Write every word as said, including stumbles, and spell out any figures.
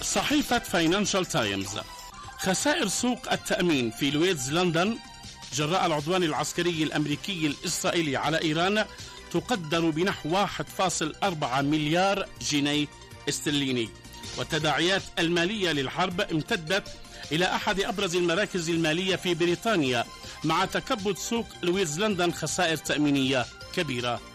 صحيفة فاينانشال تايمز: خسائر سوق التأمين في لويدز لندن جراء العدوان العسكري الأمريكي الإسرائيلي على إيران تقدر بنحو واحد فاصلة أربعة مليار جنيه استرليني. والتداعيات المالية للحرب امتدت إلى أحد أبرز المراكز المالية في بريطانيا، مع تكبد سوق لويدز لندن خسائر تأمينية كبيرة.